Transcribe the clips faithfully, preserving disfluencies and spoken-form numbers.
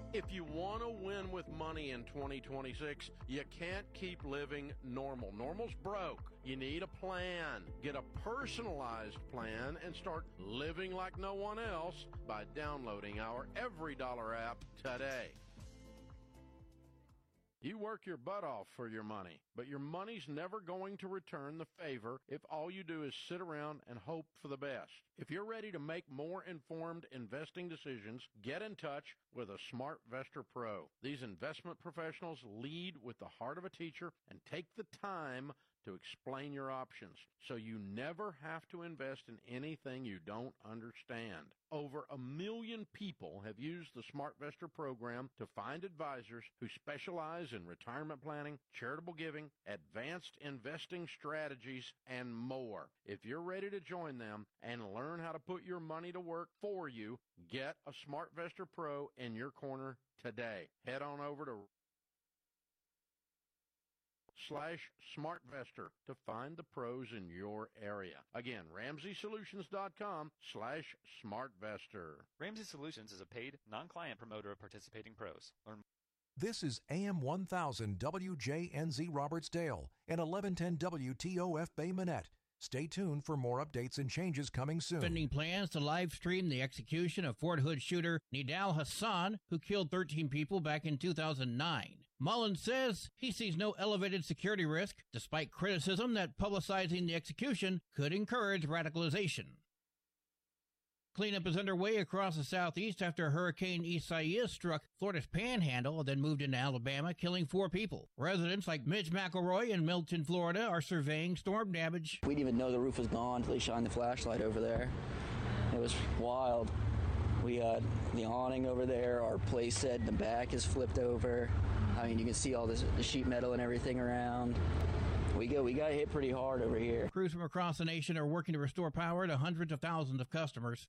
If you want to win with money in twenty twenty-six, you can't keep living normal. Normal's broke. You need a plan. Get a personalized plan and start living like no one else by downloading our Every Dollar app today. You work your butt off for your money, but your money's never going to return the favor if all you do is sit around and hope for the best. If you're ready to make more informed investing decisions, get in touch with a SmartVestor Pro. These investment professionals lead with the heart of a teacher and take the time to explain your options, so you never have to invest in anything you don't understand. Over a million people have used the SmartVestor program to find advisors who specialize in retirement planning, charitable giving, advanced investing strategies, and more. If you're ready to join them and learn how to put your money to work for you, get a SmartVestor Pro in your corner today. Head on over to slash SmartVestor to find the pros in your area. Again, Ramsey Solutions dot com slash SmartVestor. Ramsey Solutions is a paid, non-client promoter of participating pros. Learn This is A M one thousand W J N Z Robertsdale and eleven ten W T O F Bay Minette. Stay tuned for more updates and changes coming soon. Pending plans to live stream the execution of Fort Hood shooter Nidal Hassan, who killed thirteen people back in two thousand nine. Mullins says he sees no elevated security risk, despite criticism that publicizing the execution could encourage radicalization. Cleanup is underway across the southeast after Hurricane Isaias struck Florida's Panhandle and then moved into Alabama, killing four people. Residents like Mitch McElroy in Milton, Florida, are surveying storm damage. We didn't even know the roof was gone until they shined the flashlight over there. It was wild. We had the awning over there. Our place set in the back is flipped over. I mean, you can see all this, the sheet metal and everything around. We go. We got hit pretty hard over here. Crews from across the nation are working to restore power to hundreds of thousands of customers.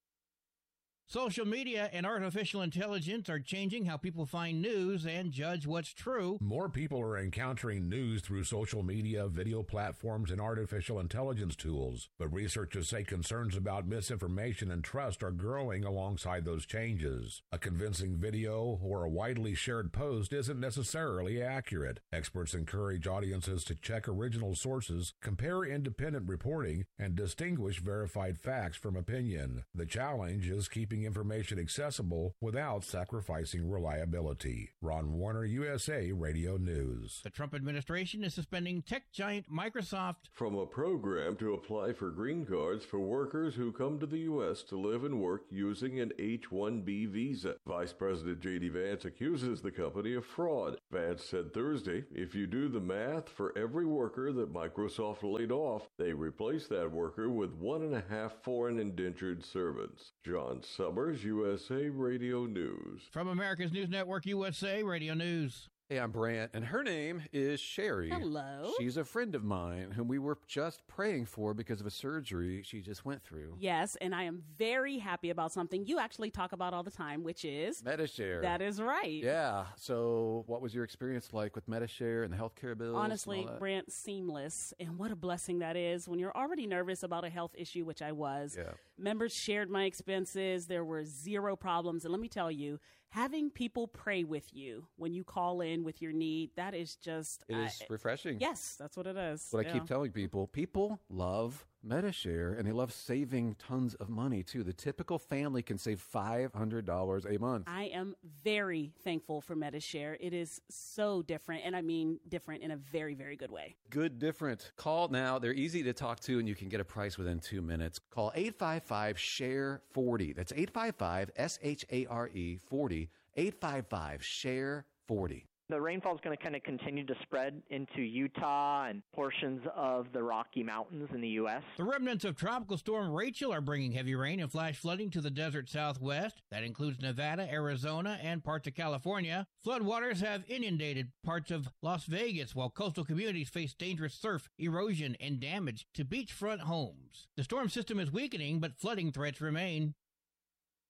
Social media and artificial intelligence are changing how people find news and judge what's true. More people are encountering news through social media, video platforms, and artificial intelligence tools. But researchers say concerns about misinformation and trust are growing alongside those changes. A convincing video or a widely shared post isn't necessarily accurate. Experts encourage audiences to check original sources, compare independent reporting, and distinguish verified facts from opinion. The challenge is keeping information accessible without sacrificing reliability. Ron Warner, U S A Radio News. The Trump administration is suspending tech giant Microsoft from a program to apply for green cards for workers who come to the U S to live and work using an H one B visa. Vice President J D Vance accuses the company of fraud. Vance said Thursday, if you do the math, for every worker that Microsoft laid off, they replaced that worker with one and a half foreign indentured servants. John Summers, U S A Radio News. From America's News Network, U S A Radio News. Hey, I'm Brant, and her name is Sherry. Hello. She's a friend of mine whom we were just praying for because of a surgery she just went through. Yes, and I am very happy about something you actually talk about all the time, which is Medi-Share. That is right. Yeah. So what was your experience like with Medi-Share and the healthcare bills? Honestly, Brant, seamless. And what a blessing that is when you're already nervous about a health issue, which I was. Yeah. Members shared my expenses. There were zero problems. And let me tell you, having people pray with you when you call in with your need, that is just... It is I, refreshing. Yes, that's what it is. What yeah. I keep telling people, people love Medi-Share, and they love saving tons of money, too. The typical family can save five hundred dollars a month. I am very thankful for Medi-Share. It is so different, and I mean different in a very, very good way. Good different. Call now. They're easy to talk to, and you can get a price within two minutes. Call eight five five, S H A R E, forty. That's eight five five, S H A R E, forty. eight five five, S H A R E, forty. The rainfall is going to kind of continue to spread into Utah and portions of the Rocky Mountains in the U S. The remnants of Tropical Storm Rachel are bringing heavy rain and flash flooding to the desert southwest. That includes Nevada, Arizona, and parts of California. Floodwaters have inundated parts of Las Vegas, while coastal communities face dangerous surf, erosion, and damage to beachfront homes. The storm system is weakening, but flooding threats remain.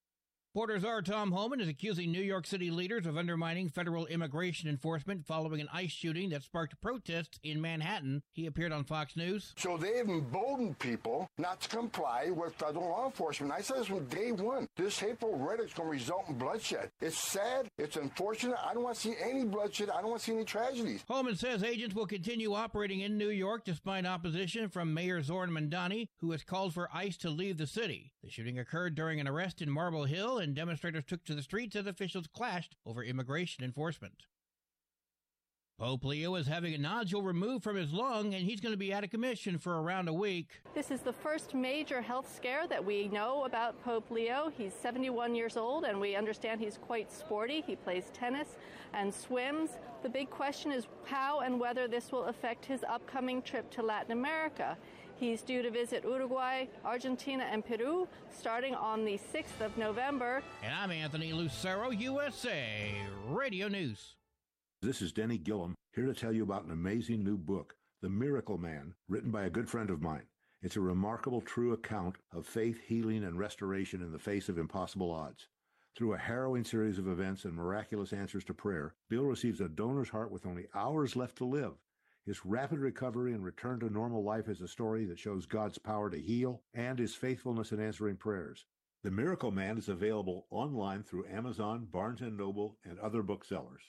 Porter's R. Tom Homan is accusing New York City leaders of undermining federal immigration enforcement following an ICE shooting that sparked protests in Manhattan. He appeared on Fox News. So they've emboldened people not to comply with federal law enforcement. I said this from day one. This hateful rhetoric is going to result in bloodshed. It's sad. It's unfortunate. I don't want to see any bloodshed. I don't want to see any tragedies. Homan says agents will continue operating in New York despite opposition from Mayor Zoran Mandani, who has called for ICE to leave the city. The shooting occurred during an arrest in Marble Hill, and demonstrators took to the streets as officials clashed over immigration enforcement. Pope Leo is having a nodule removed from his lung, and he's going to be out of commission for around a week. This is the first major health scare that we know about Pope Leo. He's seventy-one years old, and we understand he's quite sporty. He plays tennis and swims. The big question is how and whether this will affect his upcoming trip to Latin America. He's due to visit Uruguay, Argentina, and Peru starting on the sixth of November. And I'm Anthony Lucero, U S A Radio News. This is Denny Gillum, here to tell you about an amazing new book, The Miracle Man, written by a good friend of mine. It's a remarkable, true account of faith, healing, and restoration in the face of impossible odds. Through a harrowing series of events and miraculous answers to prayer, Bill receives a donor's heart with only hours left to live. His rapid recovery and return to normal life is a story that shows God's power to heal and his faithfulness in answering prayers. The Miracle Man is available online through Amazon, Barnes and Noble, and other booksellers.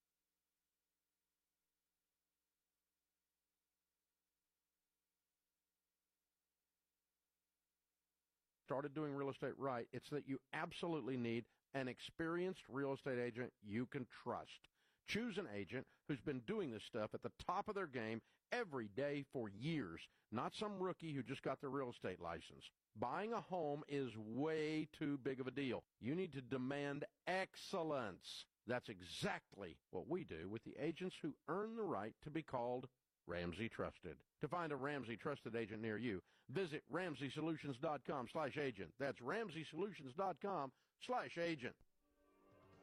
Started doing real estate right, it's that you absolutely need an experienced real estate agent you can trust. Choose an agent who's been doing this stuff at the top of their game every day for years, not some rookie who just got their real estate license. Buying a home is way too big of a deal. You need to demand excellence. That's exactly what we do with the agents who earn the right to be called Ramsey Trusted. To find a Ramsey Trusted agent near you, visit ramsey solutions dot com slash agent. That's ramsey solutions dot com slash agent.